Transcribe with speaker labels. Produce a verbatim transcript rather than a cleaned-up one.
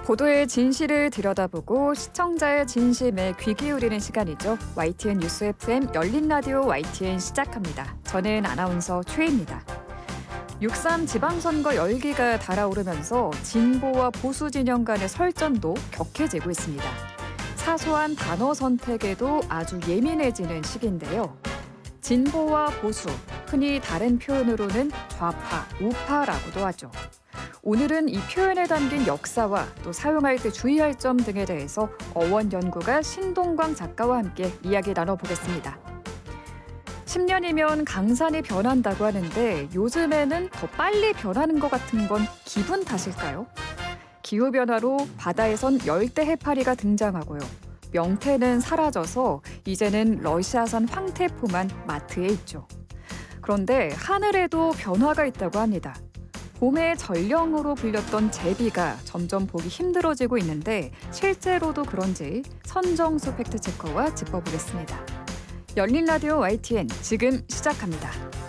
Speaker 1: 보도의 진실을 들여다보고 시청자의 진심에 귀 기울이는 시간이죠. 와이티엔 뉴스 에프엠 열린 라디오 와이티엔 시작합니다. 저는 아나운서 최희입니다. 육삼 지방선거 열기가 달아오르면서 진보와 보수 진영 간의 설전도 격해지고 있습니다. 사소한 단어 선택에도 아주 예민해지는 시기인데요. 진보와 보수, 흔히 다른 표현으로는 좌파, 우파라고도 하죠. 오늘은 이 표현에 담긴 역사와 또 사용할 때 주의할 점 등에 대해서 어원 연구가 신동광 작가와 함께 이야기 나눠보겠습니다. 십 년이면 강산이 변한다고 하는데 요즘에는 더 빨리 변하는 것 같은 건 기분 탓일까요? 기후변화로 바다에선 열대 해파리가 등장하고요. 명태는 사라져서 이제는 러시아산 황태포만 마트에 있죠. 그런데 하늘에도 변화가 있다고 합니다. 봄의 전령으로 불렸던 제비가 점점 보기 힘들어지고 있는데 실제로도 그런지 선정수 팩트체커와 짚어보겠습니다. 열린 라디오 와이티엔 지금 시작합니다.